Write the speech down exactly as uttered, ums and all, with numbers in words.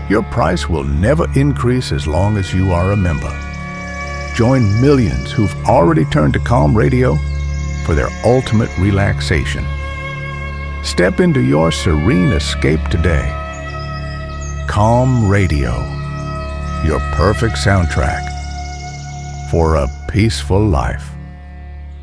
Your price will never increase as long as you are a member. Join millions who've already turned to Calm Radio for their ultimate relaxation. Step into your serene escape today. Calm Radio, your perfect soundtrack for a peaceful life.